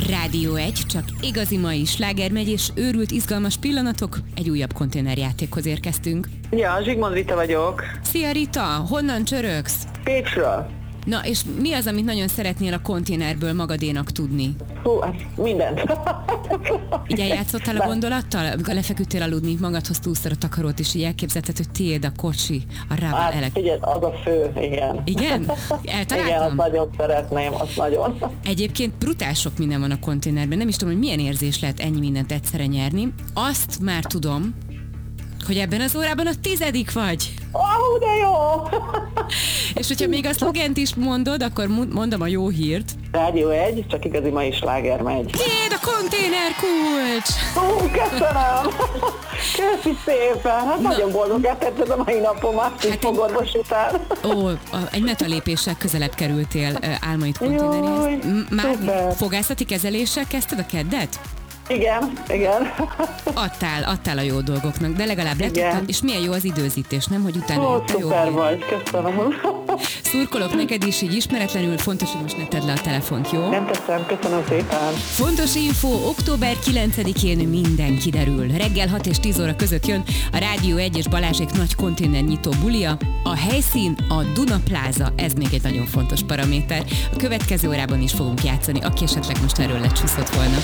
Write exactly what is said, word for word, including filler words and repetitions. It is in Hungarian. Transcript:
Rádió egy, csak igazi mai sláger megy, és őrült izgalmas pillanatok, egy újabb konténerjátékhoz érkeztünk. Ja, Zsigmond Rita vagyok. Szia Rita, honnan csörögsz? Pécsről. Na, és mi az, amit nagyon szeretnél a konténerből magadénak tudni? Hú, hát mindent. Így eljátszottál a gondolattal? Amikor lefeküdtél aludni, magadhoz túlszor a takarót, és így elképzelted, hogy tiéd a kocsi, a Ravel Hát elek. figyelj, az a fő, igen. Igen? Eltaláltam? Igen, azt nagyon szeretném, azt nagyon. Egyébként brutál sok minden van a konténerben, nem is tudom, hogy milyen érzés lehet ennyi mindent egyszerre nyerni. Azt már tudom, hogy ebben az órában a tizedik vagy. Ó, oh, de jó! És hogyha még a szlogent is mondod, akkor mondom a jó hírt. Rádió egy, csak igazi mai sláger megy. Tiéd a konténer kulcs! Ó, köszönöm! Köszi szépen! Hát nagyon boldog tetted a mai napomat, így Hát fogorvos után. Ó, a- egy metalépéssel közelebb kerültél uh, álmaid konténeréhez. Jaj, M- Már szuper. fogászati kezeléssel kezdted a keddet? Igen, igen. Adtál, adtál a jó dolgoknak, de legalább Igen. letudtad, és milyen jó az időzítés, nem? Hogy utána Ó, jött a jó szuper hír. vagy, köszönöm. Szurkolok neked is, így ismeretlenül, fontos, hogy most ne tedd le a telefont, jó? Nem teszem, köszönöm szépen. Fontos info, október kilencedikén minden kiderül. Reggel hat és tíz óra között jön a Rádió egy és Balázsék nagy konténer nyitó bulia. A helyszín a Duna Plaza, ez még egy nagyon fontos paraméter. A következő órában is fogunk játszani, aki esetleg most erről lecsúszott volna.